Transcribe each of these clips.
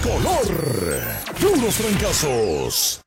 color. Puros trancazos.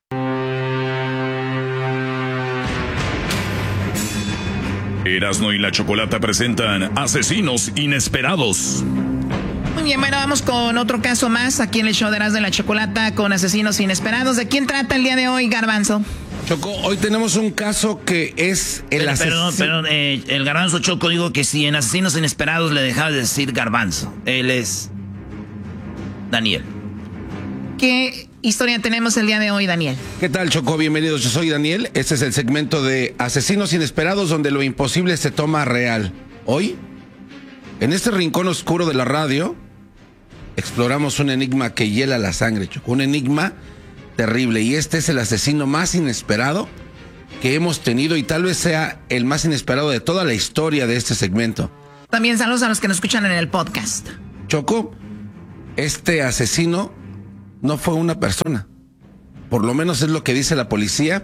Erasmo y la Chocolata presentan Asesinos Inesperados. Muy bien, bueno, vamos con otro caso más aquí en el show de Erasmo y la Chocolata con Asesinos Inesperados. ¿De quién trata el día de hoy, Garbanzo? Choco, hoy tenemos un caso que es el asesino. Perdón, el Garbanzo, Choco, digo que si en Asesinos Inesperados le dejaba de decir Garbanzo. Él es Daniel. ¿Qué historia tenemos el día de hoy, Daniel? ¿Qué tal, Choco? Bienvenidos, yo soy Daniel. Este es el segmento de Asesinos Inesperados donde lo imposible se toma real. Hoy, en este rincón oscuro de la radio, exploramos un enigma que hiela la sangre, Choco. Un enigma terrible. Y este es el asesino más inesperado que hemos tenido y tal vez sea el más inesperado de toda la historia de este segmento. También saludos a los que nos escuchan en el podcast. Choco, este asesino no fue una persona. Por lo menos es lo que dice la policía.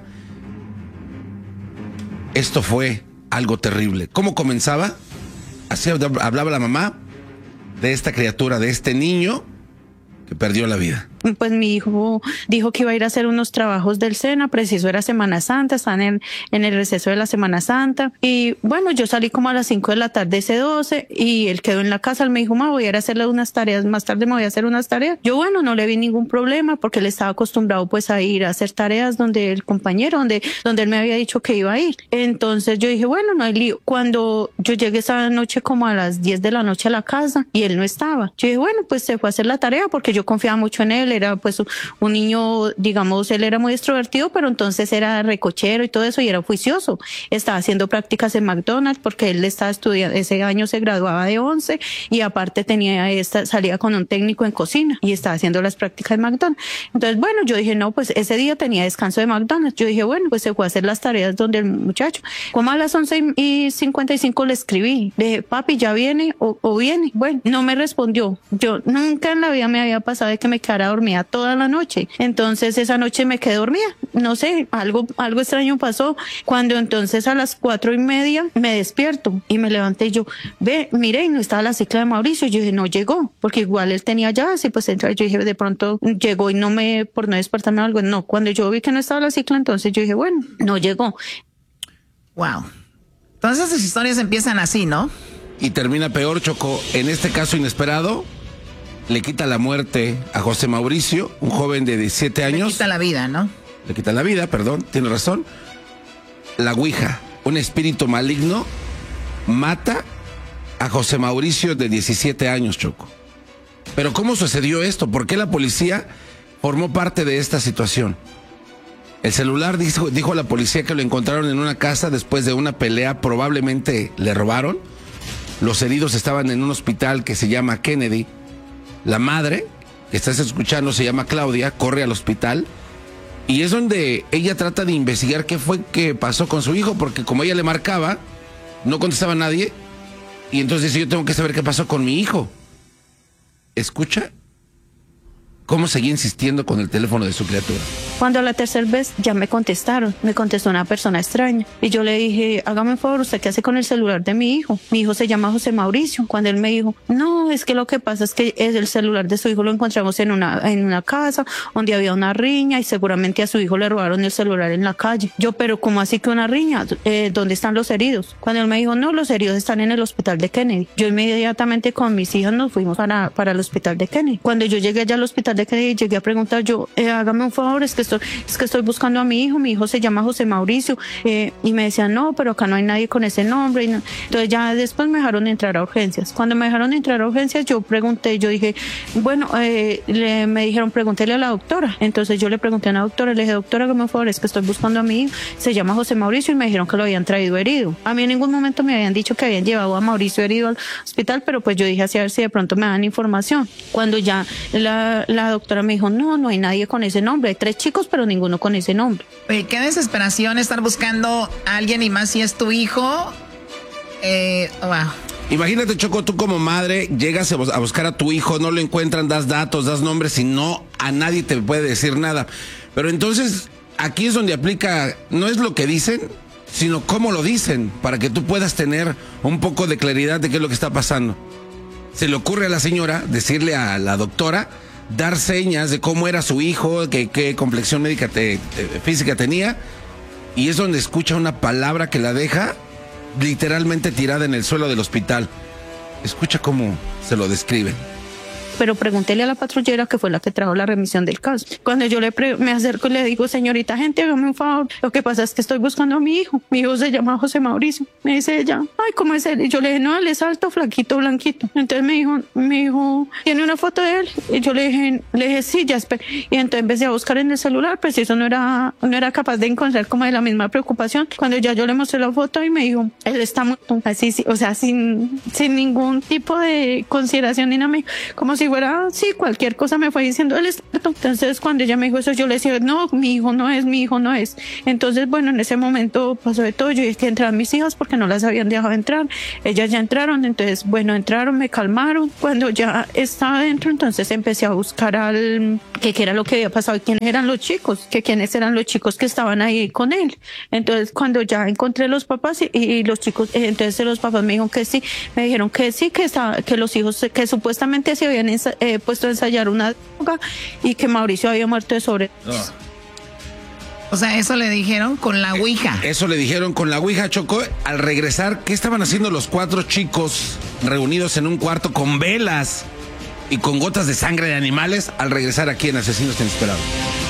Esto fue algo terrible. ¿Cómo comenzaba? Así hablaba la mamá de esta criatura, de este niño que perdió la vida. Pues mi hijo dijo que iba a ir a hacer unos trabajos del SENA, preciso era Semana Santa, están en el receso de la Semana Santa. Y bueno, yo salí como a las 5 de la tarde ese 12 y él quedó en la casa. Él me dijo, voy a ir a hacerle unas tareas, más tarde me voy a hacer unas tareas. Yo bueno, no le vi ningún problema porque él estaba acostumbrado pues a ir a hacer tareas donde el compañero, donde él me había dicho que iba a ir. Entonces yo dije, bueno, no hay lío. Cuando yo llegué esa noche como a las 10 de la noche a la casa y él no estaba, yo dije, bueno, pues se fue a hacer la tarea porque yo confiaba mucho en él. Era pues un niño, digamos, él era muy extrovertido, pero entonces era recochero y todo eso y era juicioso. Estaba haciendo prácticas en McDonald's porque él estaba estudiando, ese año se graduaba de 11 y aparte salía con un técnico en cocina y estaba haciendo las prácticas en McDonald's. Entonces, bueno, yo dije, no, pues ese día tenía descanso de McDonald's. Yo dije, bueno, pues se fue a hacer las tareas donde el muchacho. Como a las 11:55 le escribí, le dije, papi, ¿ya viene o viene? Bueno, no me respondió. Yo nunca en la vida me había pasado de que me quedara dormida toda la noche. Entonces esa noche me quedé dormida. No sé, algo extraño pasó. Cuando entonces a las 4:30 me despierto y me levanté y yo, mire, y no estaba la cicla de Mauricio. Yo dije, no llegó, porque igual él tenía llaves y pues yo dije, de pronto llegó y por no despertarme algo. No, cuando yo vi que no estaba la cicla, entonces yo dije, bueno, no llegó. Wow. Todas esas historias empiezan así, ¿no? Y termina peor, Choco. En este caso inesperado, le quita la muerte a José Mauricio, un joven de 17 años. Le quita la vida, ¿no? Le quita la vida, perdón, tiene razón. La Ouija, un espíritu maligno, mata a José Mauricio de 17 años, Choco. Pero ¿cómo sucedió esto? ¿Por qué la policía formó parte de esta situación? El celular dijo a la policía que lo encontraron en una casa después de una pelea, probablemente le robaron. Los heridos estaban en un hospital que se llama Kennedy. La madre, que estás escuchando, se llama Claudia, corre al hospital y es donde ella trata de investigar qué fue que pasó con su hijo, porque como ella le marcaba, no contestaba a nadie y entonces dice, yo tengo que saber qué pasó con mi hijo. Escucha cómo seguía insistiendo con el teléfono de su criatura. Cuando la tercera vez ya me contestaron, me contestó una persona extraña y yo le dije, hágame un favor, ¿usted qué hace con el celular de mi hijo? Mi hijo se llama José Mauricio. Cuando él me dijo, no, es que lo que pasa es que el celular de su hijo lo encontramos en una casa donde había una riña y seguramente a su hijo le robaron el celular en la calle. Yo, pero ¿cómo así que una riña? ¿Dónde están los heridos? Cuando él me dijo, no, los heridos están en el hospital de Kennedy. Yo inmediatamente con mis hijas nos fuimos para el hospital de Kennedy. Cuando yo llegué allá al hospital de Kennedy, llegué a preguntar yo, hágame un favor, es que estoy buscando a mi hijo se llama José Mauricio, y me decían, no, pero acá no hay nadie con ese nombre. Entonces ya después me dejaron entrar a urgencias. Cuando me dejaron entrar a urgencias, yo pregunté, yo dije, bueno, me dijeron, pregúntele a la doctora. Entonces yo le pregunté a la doctora, le dije, doctora, hágame un favor, es que estoy buscando a mi hijo, se llama José Mauricio, y me dijeron que lo habían traído herido. A mí en ningún momento me habían dicho que habían llevado a Mauricio herido al hospital, pero pues yo dije así a ver si de pronto me dan información. Cuando ya la doctora me dijo, no hay nadie con ese nombre, hay 3 chicos, pero ninguno con ese nombre. Oye, qué desesperación estar buscando a alguien y más si es tu hijo. Wow. Imagínate, Choco, tú como madre llegas a buscar a tu hijo, no lo encuentran, das datos, das nombres y no a nadie te puede decir nada. Pero entonces aquí es donde aplica, no es lo que dicen, sino cómo lo dicen, para que tú puedas tener un poco de claridad de qué es lo que está pasando. Se le ocurre a la señora decirle a la doctora, dar señas de cómo era su hijo, qué complexión médica física tenía, y es donde escucha una palabra que la deja literalmente tirada en el suelo del hospital. Escucha cómo se lo describen. Pero pregúntele a la patrullera, que fue la que trajo la remisión del caso. Cuando yo me acerco y le digo, señorita gente, hágame un favor, lo que pasa es que estoy buscando a mi hijo se llama José Mauricio. Me dice ella, ay, ¿cómo es él? Y yo le dije, no, él es alto, flaquito, blanquito. Entonces me dijo, ¿tiene una foto de él? Y yo le dije, sí, ya espera. Y entonces empecé a buscar en el celular, pues eso no era capaz de encontrar como de la misma preocupación. Cuando ya yo le mostré la foto y me dijo, él está muerto, así, sí, o sea, sin ningún tipo de consideración ni nada, como si fuera, sí, cualquier cosa me fue diciendo, él está muerto. Entonces cuando ella me dijo eso, yo le decía, no, mi hijo no es. Entonces, bueno, en ese momento pasó de todo. Yo dije que entraran mis hijas porque no las habían dejado entrar. Ellas ya entraron, entonces, bueno, entraron, me calmaron. Cuando ya estaba dentro, entonces empecé a buscar qué era lo que había pasado y quiénes eran los chicos, quiénes eran los chicos que estaban ahí con él. Entonces, cuando ya encontré los papás y los chicos, entonces los papás me dijeron que sí, que los hijos, que supuestamente se habían puesto a ensayar una droga y que Mauricio había muerto de sobredosis. O sea, eso le dijeron con la ouija. Eso le dijeron con la ouija, Choco. Al regresar, ¿qué estaban haciendo los 4 chicos reunidos en un cuarto con velas y con gotas de sangre de animales al regresar aquí en Asesinos Inesperados?